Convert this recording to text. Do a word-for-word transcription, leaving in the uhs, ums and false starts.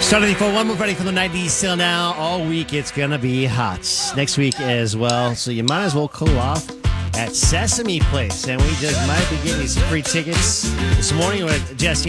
Starting for one more ready from the nineties till now. All week it's going to be hot. Next week as well. So you might as well cool off at Sesame Place. And we just might be getting you some free tickets this morning with Jesse